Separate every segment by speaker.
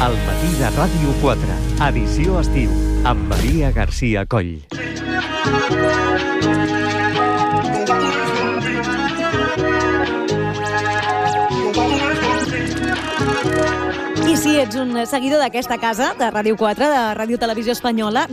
Speaker 1: Al matí de Ràdio 4, edició estiu, amb Maria Garcia Coll.
Speaker 2: I si ets un seguidor d'aquesta casa, de Ràdio 4, de Ràdio Televisió Espanyola,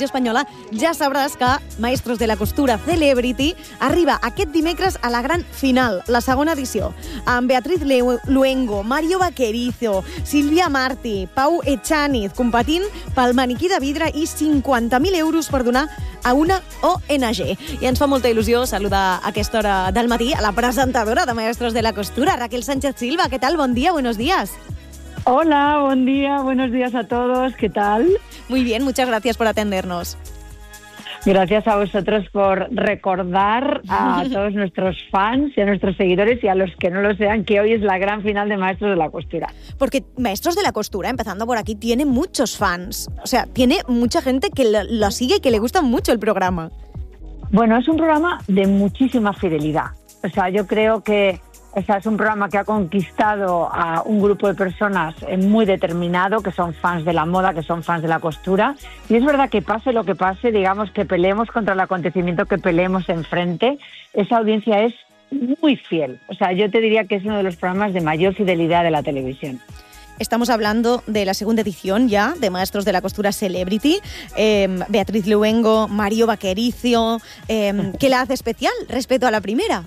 Speaker 2: ja sabràs que Maestros de la Costura Celebrity arriba aquest dimecres a la gran final, la segona edició, amb Beatriz Luengo, Mario Vaquerizo, Sílvia Martí, Pau Echaniz, competint pel maniquí de vidre i 50.000 euros per donar a una ONG. I ens fa molta il·lusió saludar a aquesta hora del matí a la presentadora de Maestros de la Costura, Raquel Sánchez Silva. ¿Qué tal? Buen día, buenos días.
Speaker 3: Hola, buen día, buenos días a todos, ¿qué tal?
Speaker 2: Muy bien, muchas gracias por atendernos.
Speaker 3: Gracias a vosotros por recordar a todos nuestros fans y a nuestros seguidores y a los que no lo sean que hoy es la gran final de Maestros de la Costura.
Speaker 2: Porque Maestros de la Costura, empezando por aquí, tiene muchos fans. O sea, tiene mucha gente que lo sigue y que le gusta mucho el programa.
Speaker 3: Bueno, es un programa de muchísima fidelidad. O sea, yo creo que es un programa que ha conquistado a un grupo de personas muy determinado, que son fans de la moda, que son fans de la costura. Y es verdad que pase lo que pase, digamos que peleemos contra el acontecimiento que peleemos enfrente, esa audiencia es muy fiel. O sea, yo te diría que es uno de los programas de mayor fidelidad de la televisión.
Speaker 2: Estamos hablando de la segunda edición ya de Maestros de la Costura Celebrity. Beatriz Luengo, Mario Vaquerizo. ¿Qué la hace especial respecto a la primera?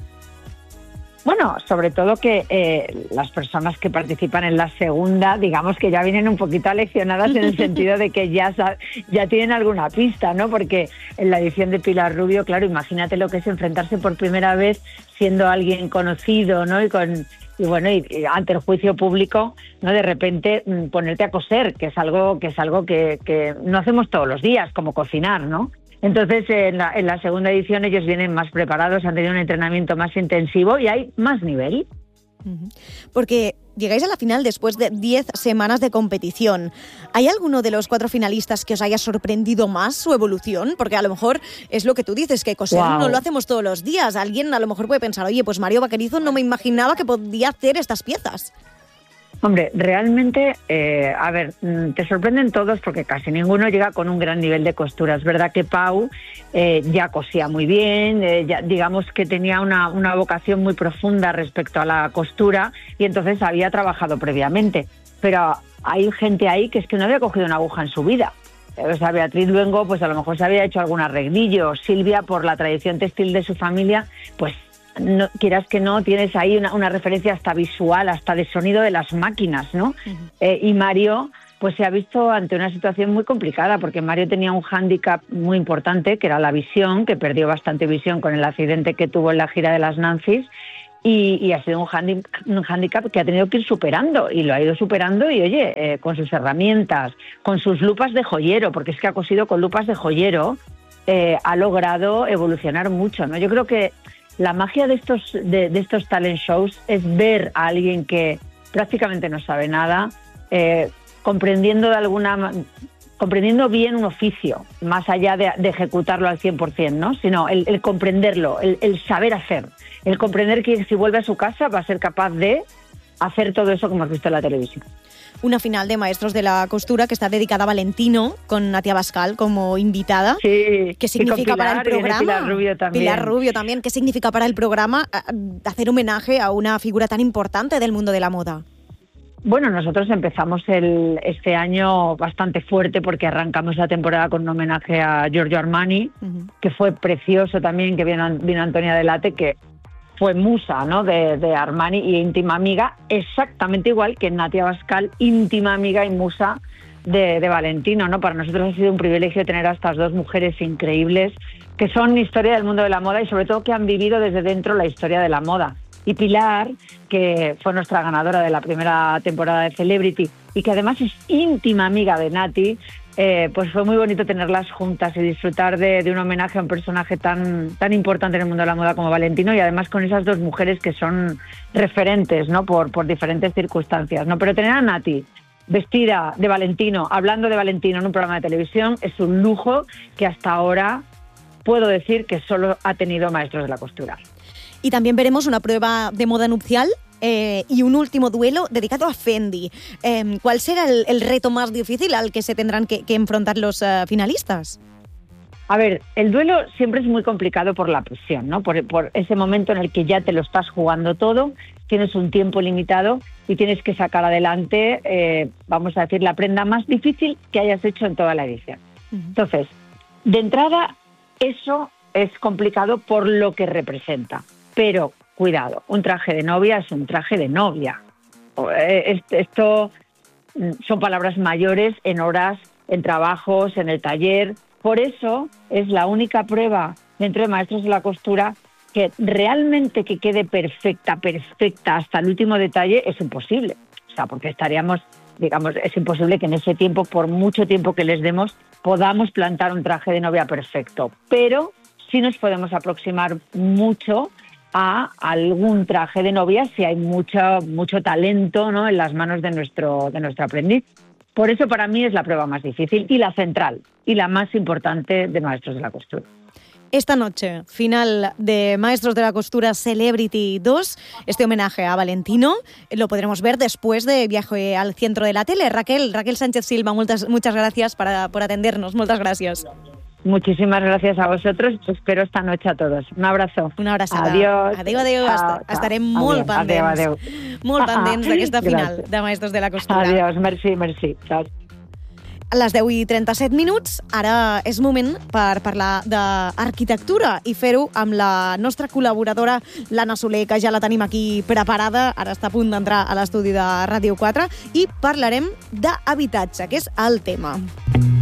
Speaker 3: Bueno, sobre todo que las personas que participan en la segunda, digamos que ya vienen un poquito aleccionadas en el sentido de que ya tienen alguna pista, ¿no? Porque en la edición de Pilar Rubio, claro, imagínate lo que es enfrentarse por primera vez siendo alguien conocido, ¿no? Y ante el juicio público, ¿no? De repente ponerte a coser, que es algo que no hacemos todos los días, como cocinar, ¿no? Entonces, en la segunda edición ellos vienen más preparados, han tenido un entrenamiento más intensivo y hay más nivel.
Speaker 2: Porque llegáis a la final después de 10 semanas de competición. ¿Hay alguno de los 4 finalistas que os haya sorprendido más su evolución? Porque a lo mejor es lo que tú dices, que coser no lo hacemos todos los días. Alguien a lo mejor puede pensar, oye, pues Mario Vaquerizo no me imaginaba que podía hacer estas piezas.
Speaker 3: Hombre, realmente, te sorprenden todos porque casi ninguno llega con un gran nivel de costura. Es verdad que Pau ya cosía muy bien, ya, digamos que tenía una vocación muy profunda respecto a la costura y entonces había trabajado previamente. Pero hay gente ahí que es que no había cogido una aguja en su vida. O sea, Beatriz Luengo, pues a lo mejor se había hecho algún arreglillo. Silvia, por la tradición textil de su familia, pues no, quieras que no, tienes ahí una referencia hasta visual, hasta de sonido de las máquinas, ¿no? Y Mario, pues se ha visto ante una situación muy complicada, porque Mario tenía un hándicap muy importante, que era la visión, que perdió bastante visión con el accidente que tuvo en la gira de las Nancy's, y ha sido un hándicap que ha tenido que ir superando, y lo ha ido superando, y oye, con sus herramientas, con sus lupas de joyero, porque es que ha cosido con lupas de joyero, ha logrado evolucionar mucho, ¿no? Yo creo que la magia de estos talent shows es ver a alguien que prácticamente no sabe nada, comprendiendo bien un oficio, más allá de ejecutarlo al 100%, ¿no? Sino el comprenderlo, el saber hacer, el comprender que si vuelve a su casa va a ser capaz de hacer todo eso que hemos visto en la televisión.
Speaker 2: Una final de Maestros de la Costura que está dedicada a Valentino, con Natia Bascal como invitada.
Speaker 3: Sí,
Speaker 2: ¿Qué significa para el programa?
Speaker 3: Pilar Rubio también.
Speaker 2: Pilar Rubio también. ¿Qué significa para el programa hacer homenaje a una figura tan importante del mundo de la moda?
Speaker 3: Bueno, nosotros empezamos este año bastante fuerte porque arrancamos la temporada con un homenaje a Giorgio Armani, que fue precioso también, que vino Antonia Delate, que fue musa, ¿no? de Armani y íntima amiga, exactamente igual que Natia Bascal, íntima amiga y musa de Valentino, ¿no? Para nosotros ha sido un privilegio tener a estas dos mujeres increíbles que son historia del mundo de la moda y sobre todo que han vivido desde dentro la historia de la moda. Y Pilar, que fue nuestra ganadora de la primera temporada de Celebrity y que además es íntima amiga de Nati, pues fue muy bonito tenerlas juntas y disfrutar de un homenaje a un personaje tan importante en el mundo de la moda como Valentino, y además con esas dos mujeres que son referentes, ¿no? por diferentes circunstancias, ¿no? Pero tener a Nati vestida de Valentino, hablando de Valentino en un programa de televisión, es un lujo que hasta ahora puedo decir que solo ha tenido Maestros de la Costura.
Speaker 2: Y también veremos una prueba de moda nupcial y un último duelo dedicado a Fendi. ¿Cuál será el reto más difícil al que se tendrán que enfrentar los finalistas?
Speaker 3: A ver, el duelo siempre es muy complicado por la presión, ¿no? Por ese momento en el que ya te lo estás jugando todo, tienes un tiempo limitado y tienes que sacar adelante, vamos a decir, la prenda más difícil que hayas hecho en toda la edición. Entonces, de entrada, eso es complicado por lo que representa. Pero, cuidado, un traje de novia es un traje de novia. Esto son palabras mayores en horas, en trabajos, en el taller. Por eso es la única prueba dentro de Maestros de la Costura que realmente que quede perfecta hasta el último detalle es imposible. O sea, porque estaríamos, digamos, es imposible que en ese tiempo, por mucho tiempo que les demos, podamos plantar un traje de novia perfecto. Pero sí nos podemos aproximar mucho a algún traje de novia si hay mucho talento, ¿no?, en las manos de nuestro aprendiz. Por eso para mí es la prueba más difícil y la central y la más importante de Maestros de la Costura.
Speaker 2: Esta noche, final de Maestros de la Costura Celebrity 2, este homenaje a Valentino, lo podremos ver después de Viaje al Centro de la Tele. Raquel Sánchez Silva, muchas gracias por atendernos. Muchas gracias.
Speaker 3: Muchísimas gracias a vosotros. Os espero esta noche a todos. Un abrazo.
Speaker 2: Una abraçada.
Speaker 3: Adiós.
Speaker 2: Adéu. Estarem molt pendents.
Speaker 3: Adéu.
Speaker 2: Molt pendents d'aquesta final de Maestros de la Costura.
Speaker 3: Adiós. Merci. Ciao.
Speaker 2: A les 10:37, ara és moment per parlar d'arquitectura i fer-ho amb la nostra col·laboradora, l'Anna Soler, que ja la tenim aquí preparada. Ara està a punt d'entrar a l'estudi de Ràdio 4 i parlarem d'habitatge, que és el tema.